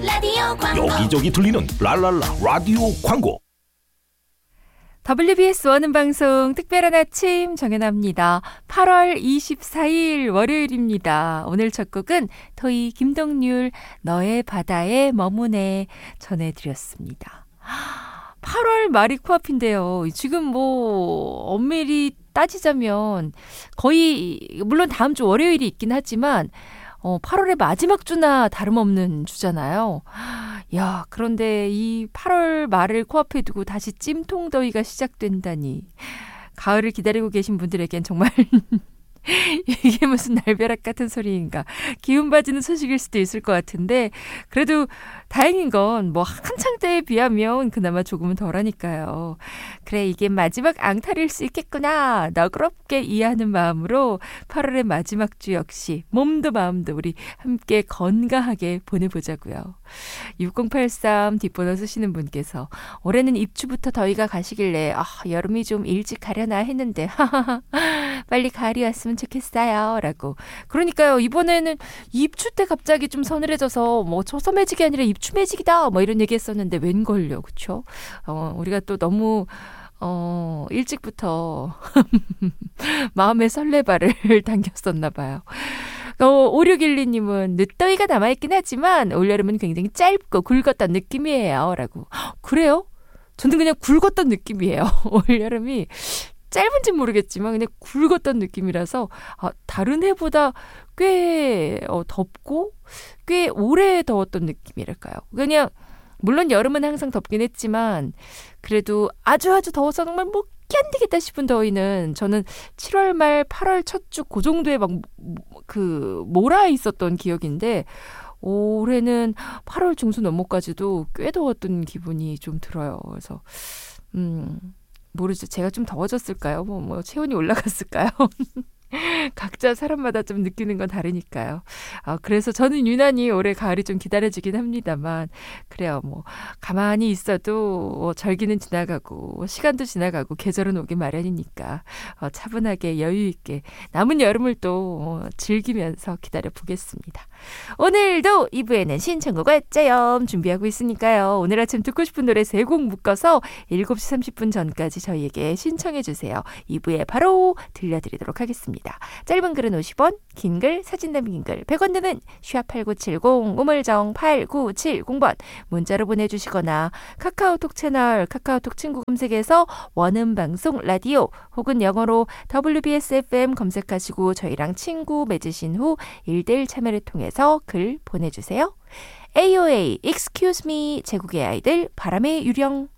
라디오 광고. 여기저기 들리는 랄랄라 라디오 광고. WBS 원음 방송 특별한 아침 정연아입니다. 8월 24일 월요일입니다. 오늘 첫 곡은 토이 김동률 너의 바다에 머무네 전해드렸습니다. 8월 말이 코앞인데요. 지금 엄밀히 따지자면 거의 물론 다음 주 월요일이 있긴 하지만 8월의 마지막 주나 다름없는 주잖아요. 야, 그런데 이 8월 말을 코앞에 두고 다시 찜통더위가 시작된다니. 가을을 기다리고 계신 분들에겐 정말 이게 무슨 날벼락 같은 소리인가. 기운 빠지는 소식일 수도 있을 것 같은데 그래도 다행인 건 한창 때에 비하면 그나마 조금은 덜하니까요. 그래, 이게 마지막 앙탈일 수 있겠구나. 너그럽게 이해하는 마음으로 8월의 마지막 주 역시 몸도 마음도 우리 함께 건강하게 보내보자고요. 6083 뒷번호 쓰시는 분께서 올해는 입추부터 더위가 가시길래 여름이 좀 일찍 가려나 했는데 빨리 가을이 왔으면 좋겠어요 라고. 그러니까요, 이번에는 입추 때 갑자기 좀 서늘해져서 초섬해지기 아니라 입추매직이다 이런 얘기 했었는데 웬걸요, 그쵸? 우리가 또 너무 일찍부터 마음의 설레발을 당겼었나 봐요. 5612님은 늦더위가 남아있긴 하지만 올여름은 굉장히 짧고 굵었던 느낌이에요 라고. 그래요? 저는 그냥 굵었던 느낌이에요. 올여름이 짧은지 모르겠지만 그냥 굵었던 느낌이라서 다른 해보다 꽤 덥고 꽤 오래 더웠던 느낌이랄까요. 그냥 물론 여름은 항상 덥긴 했지만 그래도 아주 더워서 정말 못 견디겠다 싶은 더위는 저는 7월 말 8월 첫 주 그 정도에 몰아 있었던 기억인데 올해는 8월 중순 넘어까지도 꽤 더웠던 기분이 좀 들어요. 그래서 모르죠. 제가 좀 더워졌을까요? 체온이 올라갔을까요? 각자 사람마다 좀 느끼는 건 다르니까요. 그래서 저는 유난히 올해 가을이 좀 기다려지긴 합니다만 그래요. 가만히 있어도 절기는 지나가고 시간도 지나가고 계절은 오기 마련이니까 차분하게 여유 있게 남은 여름을 또 즐기면서 기다려보겠습니다. 오늘도 2부에는 신청곡과 짜염 준비하고 있으니까요. 오늘 아침 듣고 싶은 노래 3곡 묶어서 7시 30분 전까지 저희에게 신청해 주세요. 2부에 바로 들려드리도록 하겠습니다. 짧은 글은 50원, 긴 글, 사진 남긴 글 100원 드는 #8970 우물정 8970번 문자로 보내주시거나 카카오톡 채널 카카오톡 친구 검색에서 원음방송 라디오 혹은 영어로 WBS FM 검색하시고 저희랑 친구 맺으신 후 1대1 참여를 통해서 글 보내주세요. AOA, Excuse Me, 제국의 아이들, 바람의 유령.